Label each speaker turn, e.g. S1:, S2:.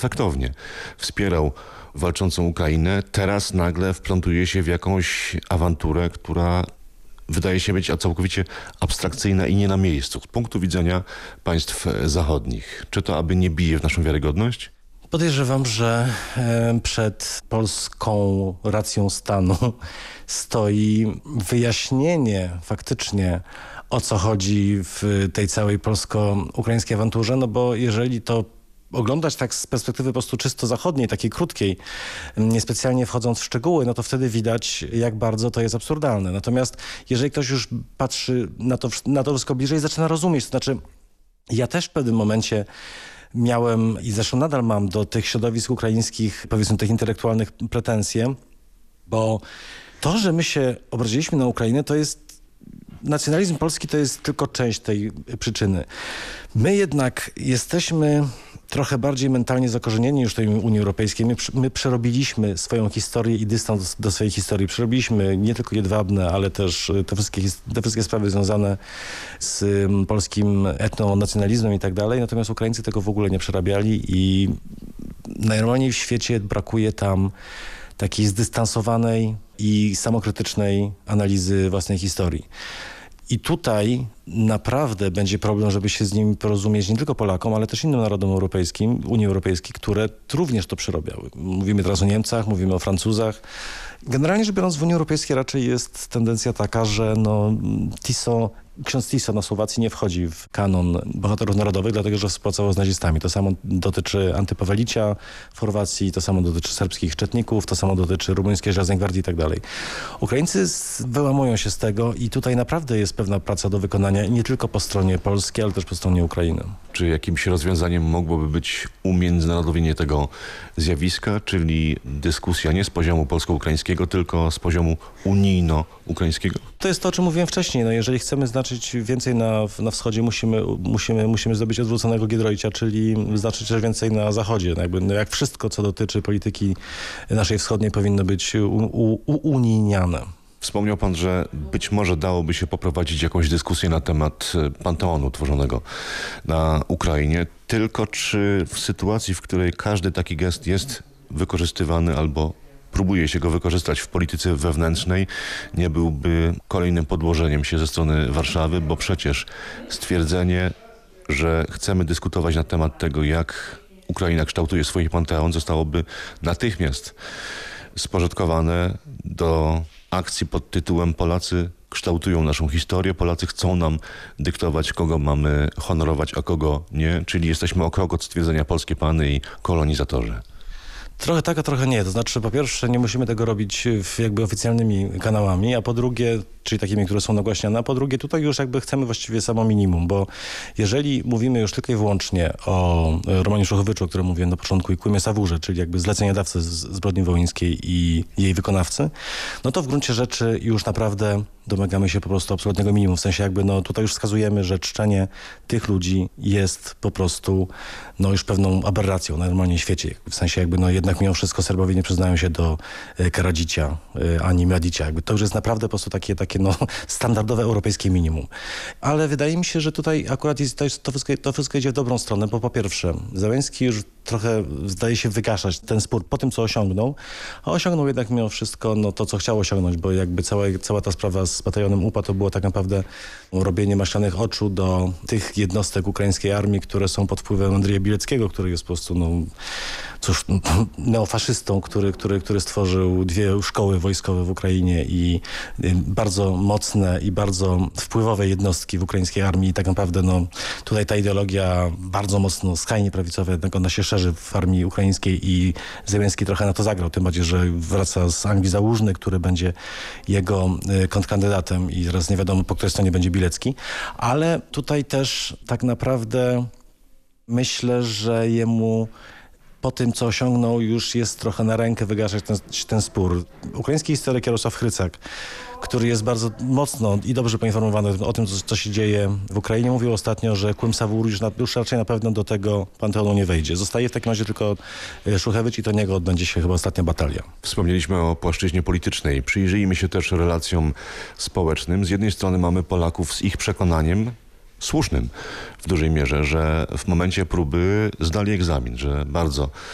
S1: efektownie wspierał walczącą Ukrainę, teraz nagle wplątuje się w jakąś awanturę, która wydaje się być całkowicie abstrakcyjna i nie na miejscu z punktu widzenia państw zachodnich. Czy to aby nie bije w naszą wiarygodność?
S2: Podejrzewam, że przed polską racją stanu stoi wyjaśnienie faktycznie, o co chodzi w tej całej polsko-ukraińskiej awanturze, no bo jeżeli to oglądać tak z perspektywy po prostu czysto zachodniej, takiej krótkiej, niespecjalnie wchodząc w szczegóły, no to wtedy widać, jak bardzo to jest absurdalne. Natomiast jeżeli ktoś już patrzy na to wszystko bliżej, zaczyna rozumieć. To znaczy, ja też w pewnym momencie miałem i zresztą nadal mam do tych środowisk ukraińskich, powiedzmy tych intelektualnych pretensje, bo to, że my się obraziliśmy na Ukrainę, to jest nacjonalizm polski to jest tylko część tej przyczyny. My jednak jesteśmy trochę bardziej mentalnie zakorzenieni już w tej Unii Europejskiej. My przerobiliśmy swoją historię i dystans do swojej historii. Przerobiliśmy nie tylko Jedwabne, ale też te wszystkie sprawy związane z polskim etnonacjonalizmem i tak dalej. Natomiast Ukraińcy tego w ogóle nie przerabiali i najnormalniej w świecie brakuje tam takiej zdystansowanej i samokrytycznej analizy własnej historii. I tutaj naprawdę będzie problem, żeby się z nimi porozumieć nie tylko Polakom, ale też innym narodom europejskim, Unii Europejskiej, które również to przerobiały. Mówimy teraz o Niemcach, mówimy o Francuzach. Generalnie rzecz biorąc w Unii Europejskiej raczej jest tendencja taka, że ksiądz Tiso na Słowacji nie wchodzi w kanon bohaterów narodowych, dlatego że współpracował z nazistami. To samo dotyczy Antypawelicia w Chorwacji, to samo dotyczy serbskich czetników, to samo dotyczy rumuńskiej Żelaznej Gwardii i tak dalej. Ukraińcy wyłamują się z tego i tutaj naprawdę jest pewna praca do wykonania nie tylko po stronie polskiej, ale też po stronie Ukrainy.
S1: Czy jakimś rozwiązaniem mogłoby być umiędzynarodowienie tego zjawiska, czyli dyskusja nie z poziomu polsko-ukraińskiego, tylko z poziomu unijno-ukraińskiego?
S2: To jest to, o czym mówiłem wcześniej. No, jeżeli chcemy znaczyć więcej na wschodzie, musimy zdobyć odwróconego Giedroycia, czyli znaczyć też więcej na zachodzie. Jak wszystko, co dotyczy polityki naszej wschodniej, powinno być uunijniane.
S1: Wspomniał pan, że być może dałoby się poprowadzić jakąś dyskusję na temat panteonu tworzonego na Ukrainie, tylko czy w sytuacji, w której każdy taki gest jest wykorzystywany albo próbuje się go wykorzystać w polityce wewnętrznej, nie byłby kolejnym podłożeniem się ze strony Warszawy, bo przecież stwierdzenie, że chcemy dyskutować na temat tego, jak Ukraina kształtuje swój panteon, zostałoby natychmiast spożytkowane do akcji pod tytułem Polacy kształtują naszą historię, Polacy chcą nam dyktować, kogo mamy honorować, a kogo nie, czyli jesteśmy o krok od stwierdzenia polskie pany i kolonizatorzy.
S2: Trochę tak, a trochę nie. To znaczy, po pierwsze, nie musimy tego robić oficjalnymi kanałami, a po drugie, czyli takimi, które są nagłaśniane, a po drugie, tutaj już chcemy właściwie samo minimum, bo jeżeli mówimy już tylko i wyłącznie o Romanie Szuchowyczu, o którym mówiłem na początku, i Kłymie Sawurze, czyli zleceniodawcy zbrodni wołyńskiej i jej wykonawcy, no to w gruncie rzeczy już naprawdę domagamy się po prostu absolutnego minimum. W sensie tutaj już wskazujemy, że czczenie tych ludzi jest po prostu już pewną aberracją na normalnie świecie. W sensie jednak mimo wszystko Serbowie nie przyznają się do Karadzicia ani Mladicia. To już jest naprawdę po prostu takie standardowe europejskie minimum. Ale wydaje mi się, że tutaj akurat to wszystko idzie w dobrą stronę, bo po pierwsze Zełenski już trochę zdaje się wygaszać ten spór po tym, co osiągnął, a osiągnął jednak mimo wszystko to, co chciał osiągnąć, bo cała ta sprawa z batalionem UPA to było tak naprawdę robienie maślanych oczu do tych jednostek ukraińskiej armii, które są pod wpływem Andrzeja Bileckiego, który jest po prostu neofaszystą, który stworzył 2 szkoły wojskowe w Ukrainie i bardzo mocne i bardzo wpływowe jednostki w ukraińskiej armii. I tak naprawdę tutaj ta ideologia bardzo mocno skrajnie prawicowa, jednak ona się szerzy w armii ukraińskiej i Zełenski trochę na to zagrał, tym bardziej, że wraca z Anglii Załużny, który będzie jego kontrkandydatem i teraz nie wiadomo, po której stronie będzie Bilecki. Ale tutaj też tak naprawdę myślę, że jemu po tym, co osiągnął, już jest trochę na rękę wygaszać ten spór. Ukraiński historyk Jarosław Hrycak, który jest bardzo mocno i dobrze poinformowany o tym, co się dzieje w Ukrainie, mówił ostatnio, że Kłym Sawur już raczej na pewno do tego panteonu nie wejdzie. Zostaje w takim razie tylko Szuchewicz i do niego odbędzie się chyba ostatnia batalia.
S1: Wspomnieliśmy o płaszczyźnie politycznej. Przyjrzyjmy się też relacjom społecznym. Z jednej strony mamy Polaków z ich przekonaniem, słusznym w dużej mierze, że w momencie próby zdali egzamin, że bardzo